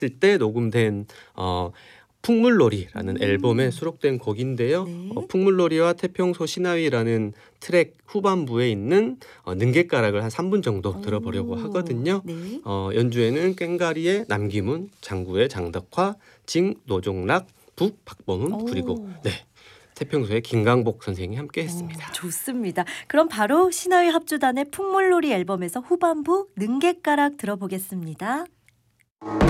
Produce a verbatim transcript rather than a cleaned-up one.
때 녹음된 어 풍물놀이라는 음. 앨범에 수록된 곡인데요. 네. 어 풍물놀이와 태평소 시나위라는 트랙 후반부에 있는 어 능갰가락을 한 삼 분 정도 들어보려고 오. 하거든요. 네. 어 연주에는 꽹가리의 남기문, 장구의 장덕화, 징 노종락, 북 박범흠 그리고 오. 네 태평소의 김광복 선생이 어 함께했습니다. 좋습니다. 그럼 바로 시나위 합주단의 풍물놀이 앨범에서 후반부 능갰가락 들어보겠습니다.